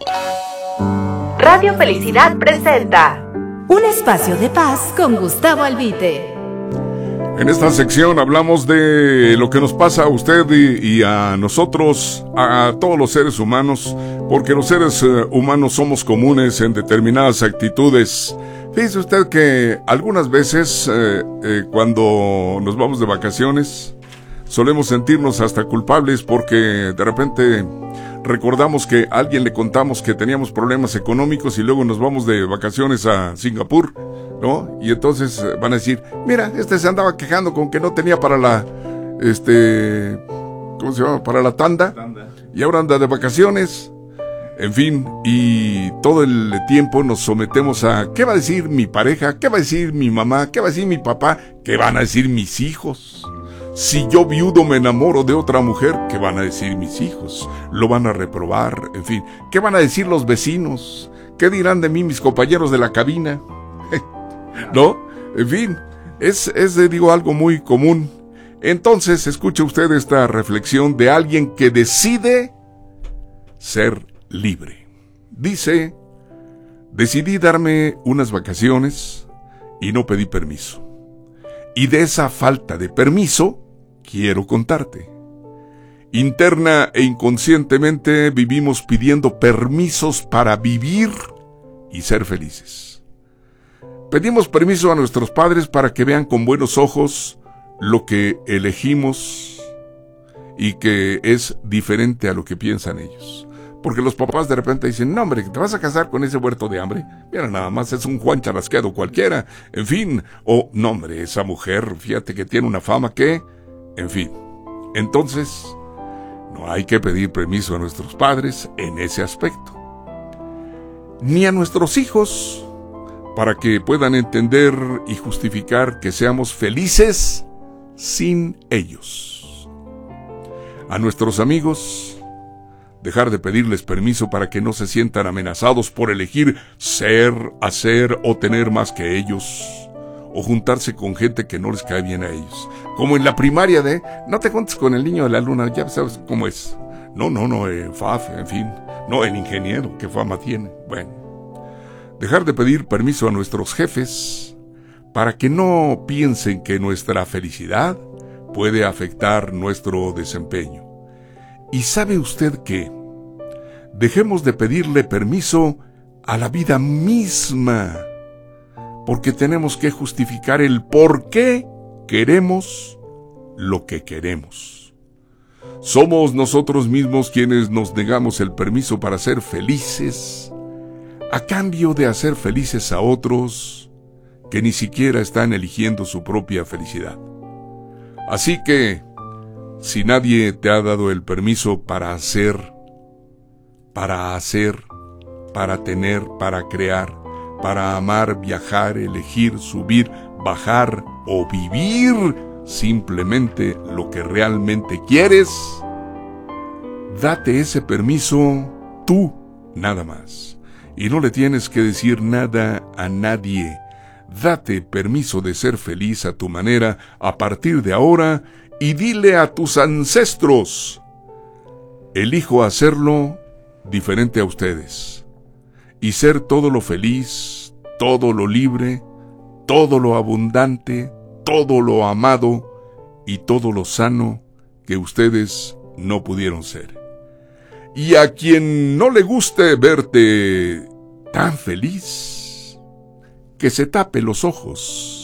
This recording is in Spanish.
Radio Felicidad presenta un espacio de paz con Gustavo Albite. En esta sección hablamos de lo que nos pasa a usted y a nosotros, a todos los seres humanos, porque los seres humanos somos comunes en determinadas actitudes. Fíjese usted que algunas veces cuando nos vamos de vacaciones solemos sentirnos hasta culpables porque de repente recordamos que a alguien le contamos que teníamos problemas económicos y luego nos vamos de vacaciones a Singapur, ¿no? Y entonces van a decir, mira, se andaba quejando con que no tenía para la, ¿cómo se llama? Para la tanda. Y ahora anda de vacaciones. En fin, y todo el tiempo nos sometemos a, ¿qué va a decir mi pareja? ¿Qué va a decir mi mamá? ¿Qué va a decir mi papá? ¿Qué van a decir mis hijos? Si yo viudo me enamoro de otra mujer, ¿qué van a decir mis hijos? Lo van a reprobar, en fin. ¿Qué van a decir los vecinos? ¿Qué dirán de mí mis compañeros de la cabina? ¿No? En fin, es algo muy común. Entonces, escuche usted esta reflexión de alguien que decide ser libre. Dice, decidí darme unas vacaciones y no pedí permiso. Y de esa falta de permiso, quiero contarte. Interna e inconscientemente vivimos pidiendo permisos para vivir y ser felices. Pedimos permiso a nuestros padres para que vean con buenos ojos lo que elegimos y que es diferente a lo que piensan ellos. Porque los papás de repente dicen, no hombre, ¿te vas a casar con ese huerto de hambre? Mira, nada más es un Juan Charrasqueado cualquiera. En fin, o no hombre, esa mujer, fíjate que tiene una fama que... En fin, entonces, no hay que pedir permiso a nuestros padres en ese aspecto. Ni a nuestros hijos, para que puedan entender y justificar que seamos felices sin ellos. A nuestros amigos, dejar de pedirles permiso para que no se sientan amenazados por elegir ser, hacer o tener más que ellos, o juntarse con gente que no les cae bien a ellos. Como en la primaria de, no te juntes con el niño de la luna, ya sabes cómo es. No, Faf, en fin. No, el ingeniero, ¿qué fama tiene? Bueno. Dejar de pedir permiso a nuestros jefes para que no piensen que nuestra felicidad puede afectar nuestro desempeño. ¿Y sabe usted qué? Dejemos de pedirle permiso a la vida misma, porque tenemos que justificar el por qué queremos lo que queremos. Somos nosotros mismos quienes nos negamos el permiso para ser felices, a cambio de hacer felices a otros que ni siquiera están eligiendo su propia felicidad. Así que, si nadie te ha dado el permiso para hacer, para tener, para crear, para amar, viajar, elegir, subir, bajar o vivir simplemente lo que realmente quieres, date ese permiso tú, nada más. Y no le tienes que decir nada a nadie. Date permiso de ser feliz a tu manera a partir de ahora y dile a tus ancestros, elijo hacerlo diferente a ustedes y ser todo lo feliz, todo lo libre, todo lo abundante, todo lo amado y todo lo sano que ustedes no pudieron ser. Y a quien no le guste verte tan feliz, que se tape los ojos.